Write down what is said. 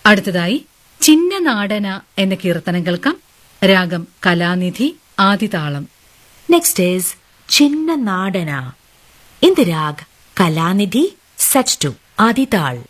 അടുത്തതായി ചിന്നനാടന എന്ന കീർത്തനം കേൾക്കാം. രാഗം Kalanidhi, ആദിതാളം. Next is Chinna Nadana in the rag Kalanidhi, set to Adi Tal.